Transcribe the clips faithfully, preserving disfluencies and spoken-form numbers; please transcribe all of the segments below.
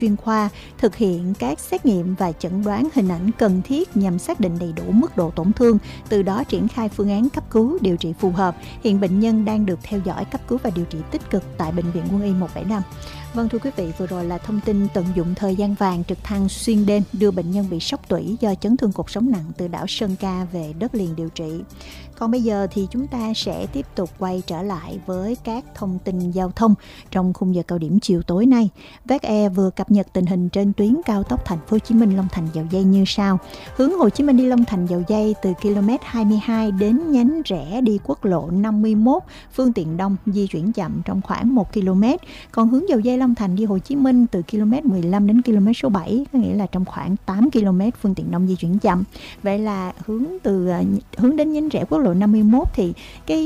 chuyên khoa thực hiện các xét nghiệm và chẩn đoán hình ảnh cần thiết nhằm xác định đầy đủ mức độ tổn thương, từ đó triển khai phương án cấp cứu điều trị phù hợp. Hiện bệnh nhân đang được theo dõi cấp cứu và điều trị tích cực tại Bệnh viện Quân y một bảy năm. Vâng, thưa quý vị, vừa rồi là thông tin tận dụng thời gian vàng trực thăng xuyên đêm đưa bệnh nhân bị sốc tủy do chấn thương cột sống nặng từ đảo Sơn Ca về đất liền điều trị. Còn bây giờ thì chúng ta sẽ tiếp tục quay trở lại với các thông tin giao thông trong khung giờ cao điểm chiều tối nay. vê e vừa cập nhật tình hình trên tuyến cao tốc Thành phố Hồ Chí Minh Long Thành Dầu Giây như sau. Hướng Hồ Chí Minh đi Long Thành Dầu Giây từ ki lô mét hai mươi hai đến nhánh rẽ đi quốc lộ năm mươi mốt, phương tiện đông di chuyển chậm trong khoảng một ki lô mét. Còn hướng Dầu Giây Long Thành đi Hồ Chí Minh từ ki lô mét mười lăm đến ki lô mét số bảy, có nghĩa là trong khoảng tám ki lô mét, phương tiện đông di chuyển chậm. Vậy là hướng từ hướng đến nhánh rẽ quốc lộ năm mươi mốt thì cái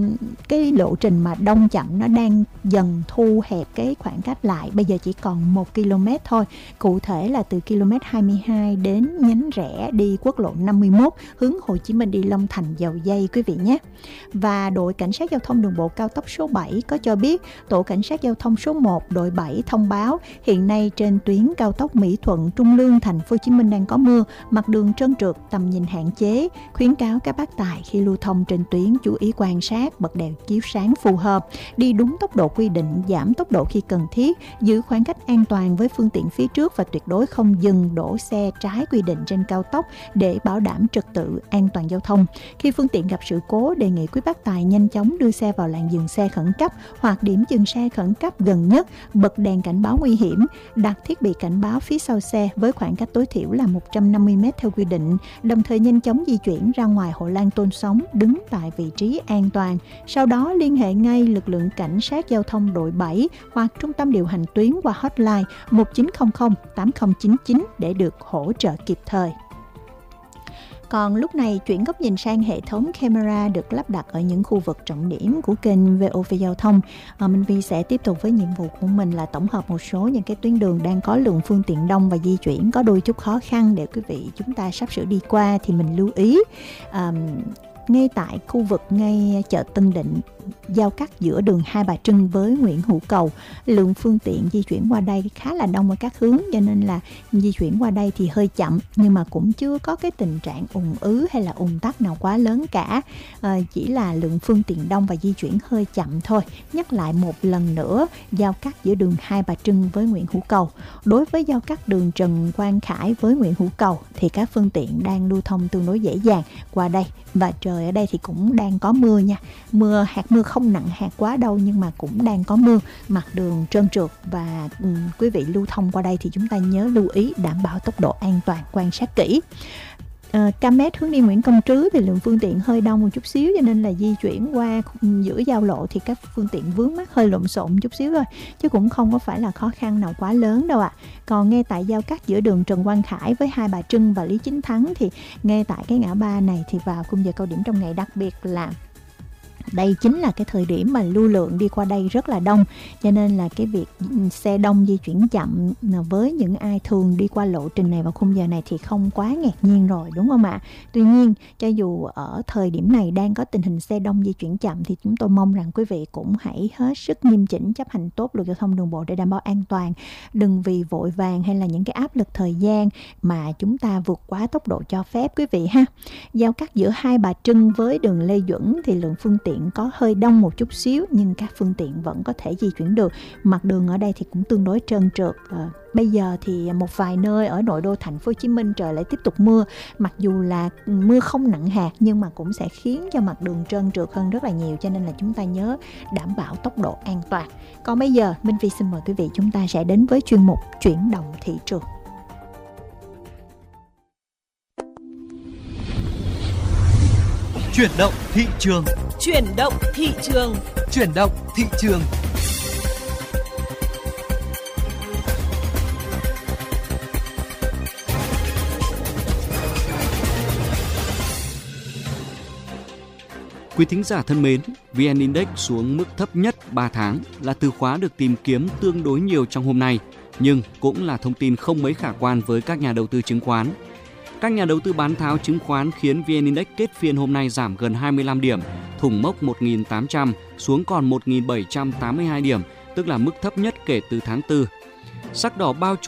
cái lộ trình mà đông chậm nó đang dần thu hẹp cái khoảng cách lại, bây giờ chỉ còn một ki lô mét thôi. Cụ thể là từ ki lô mét hai mươi hai đến nhánh rẽ đi quốc lộ năm mươi mốt, hướng Hồ Chí Minh đi Long Thành Dầu Giây quý vị nhé. Và đội cảnh sát giao thông đường bộ cao tốc số bảy có cho biết tổ cảnh sát giao thông số một đội bảy thông báo hiện nay trên tuyến cao tốc Mỹ Thuận Trung Lương Thành phố Hồ Chí Minh đang có mưa, mặt đường trơn trượt, tầm nhìn hạn chế, khuyến cáo các bác tài khi lưu thông trên tuyến chú ý quan sát, bật đèn chiếu sáng phù hợp, đi đúng tốc độ quy định, giảm tốc độ khi cần thiết, giữ khoảng cách an toàn với phương tiện phía trước và tuyệt đối không dừng đổ xe trái quy định trên cao tốc để bảo đảm trật tự an toàn giao thông. Khi phương tiện gặp sự cố, đề nghị quý bác tài nhanh chóng đưa xe vào làn dừng xe khẩn cấp hoặc điểm dừng xe khẩn cấp gần nhất, bật đèn cảnh báo nguy hiểm, đặt thiết bị cảnh báo phía sau xe với khoảng cách tối thiểu là một trăm năm mươi mét theo quy định, đồng thời nhanh chóng di chuyển ra ngoài hộ lan tôn sóng, đứng tại vị trí an toàn. Sau đó liên hệ ngay lực lượng cảnh sát giao thông đội bảy hoặc trung tâm điều hành tuyến qua hotline một chín không không tám không chín chín để được hỗ trợ kịp thời. Còn lúc này chuyển góc nhìn sang hệ thống camera được lắp đặt ở những khu vực trọng điểm của kênh vê o vê Giao thông. À, Minh Vi sẽ tiếp tục với nhiệm vụ của mình là tổng hợp một số những cái tuyến đường đang có lượng phương tiện đông và di chuyển có đôi chút khó khăn để quý vị chúng ta sắp sửa đi qua thì mình lưu ý. À, ngay tại khu vực ngay chợ Tân Định, giao cắt giữa đường Hai Bà Trưng với Nguyễn Hữu Cầu, lượng phương tiện di chuyển qua đây khá là đông ở các hướng, cho nên là di chuyển qua đây thì hơi chậm, nhưng mà cũng chưa có cái tình trạng ùn ứ hay là ùn tắc nào quá lớn cả, à, chỉ là lượng phương tiện đông và di chuyển hơi chậm thôi. Nhắc lại một lần nữa, giao cắt giữa đường Hai Bà Trưng với Nguyễn Hữu Cầu. Đối với giao cắt đường Trần Quang Khải với Nguyễn Hữu Cầu thì các phương tiện đang lưu thông tương đối dễ dàng qua đây, và trời ở đây thì cũng đang có mưa nha. Mưa hạt mưa không nặng hạt quá đâu, nhưng mà cũng đang có mưa, mặt đường trơn trượt, và um, quý vị lưu thông qua đây thì chúng ta nhớ lưu ý đảm bảo tốc độ an toàn, quan sát kỹ. Uh, Cam Met hướng đi Nguyễn Công Trứ thì lượng phương tiện hơi đông một chút xíu, cho nên là di chuyển qua giữa giao lộ thì các phương tiện vướng mắc hơi lộn xộn chút xíu thôi, chứ cũng không có phải là khó khăn nào quá lớn đâu ạ. À. Còn ngay tại giao cắt giữa đường Trần Quang Khải với Hai Bà Trưng và Lý Chính Thắng thì ngay tại cái ngã ba này thì vào khung giờ cao điểm trong ngày, đặc biệt là đây chính là cái thời điểm mà lưu lượng đi qua đây rất là đông, cho nên là cái việc xe đông di chuyển chậm với những ai thường đi qua lộ trình này vào khung giờ này thì không quá ngạc nhiên rồi, đúng không ạ? Tuy nhiên, cho dù ở thời điểm này đang có tình hình xe đông di chuyển chậm thì chúng tôi mong rằng quý vị cũng hãy hết sức nghiêm chỉnh chấp hành tốt luật giao thông đường bộ để đảm bảo an toàn. Đừng vì vội vàng hay là những cái áp lực thời gian mà chúng ta vượt quá tốc độ cho phép quý vị ha. Giao cắt giữa Hai Bà Trưng với đường Lê Duẩn thì lượng phương tiện có hơi đông một chút xíu, nhưng các phương tiện vẫn có thể di chuyển được. Mặt đường ở đây thì cũng tương đối trơn trượt. À, bây giờ thì một vài nơi ở nội đô Thành phố Hồ Chí Minh trời lại tiếp tục mưa, mặc dù là mưa không nặng hạt nhưng mà cũng sẽ khiến cho mặt đường trơn trượt hơn rất là nhiều, cho nên là chúng ta nhớ đảm bảo tốc độ an toàn. Còn bây giờ Minh Vi xin mời quý vị chúng ta sẽ đến với chuyên mục chuyển động thị trường. Chuyển động thị trường. Chuyển động thị trường. Chuyển động thị trường. Quý thính giả thân mến, vê en Index xuống mức thấp nhất ba tháng là từ khóa được tìm kiếm tương đối nhiều trong hôm nay, nhưng cũng là thông tin không mấy khả quan với các nhà đầu tư chứng khoán. Các nhà đầu tư bán tháo chứng khoán khiến vê en Index kết phiên hôm nay giảm gần hai mươi lăm điểm, thủng mốc một nghìn tám trăm xuống còn một nghìn bảy trăm tám mươi hai điểm, tức là mức thấp nhất kể từ tháng tư. Sắc đỏ bao trùm